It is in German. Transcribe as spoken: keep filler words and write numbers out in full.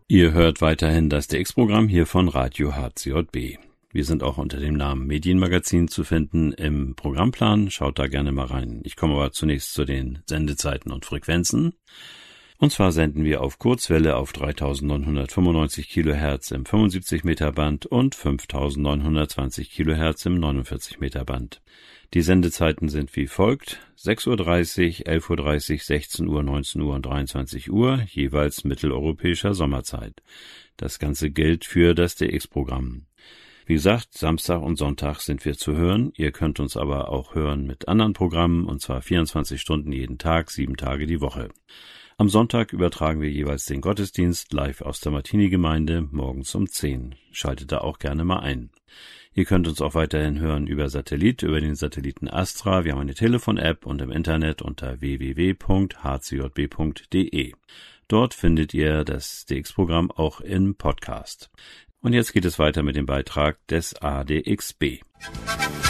Ihr hört weiterhin das D X-Programm hier von Radio H C J B. Wir sind auch unter dem Namen Medienmagazin zu finden im Programmplan. Schaut da gerne mal rein. Ich komme aber zunächst zu den Sendezeiten und Frequenzen. Und zwar senden wir auf Kurzwelle auf dreitausendneunhundertfünfundneunzig Kilohertz im fünfundsiebzig Meter Band und fünftausendneunhundertzwanzig Kilohertz im neunundvierzig Meter Band. Die Sendezeiten sind wie folgt: sechs Uhr dreißig, elf Uhr dreißig, sechzehn Uhr, neunzehn Uhr und dreiundzwanzig Uhr, jeweils mitteleuropäischer Sommerzeit. Das Ganze gilt für das D X-Programm. Wie gesagt, Samstag und Sonntag sind wir zu hören. Ihr könnt uns aber auch hören mit anderen Programmen, und zwar vierundzwanzig Stunden jeden Tag, sieben Tage die Woche. Am Sonntag übertragen wir jeweils den Gottesdienst live aus der Martini-Gemeinde morgens um zehn. Schaltet da auch gerne mal ein. Ihr könnt uns auch weiterhin hören über Satellit, über den Satelliten Astra. Wir haben eine Telefon-App und im Internet unter w w w punkt h c j b punkt d e. Dort findet ihr das D X-Programm auch im Podcast. Und jetzt geht es weiter mit dem Beitrag des A D X B.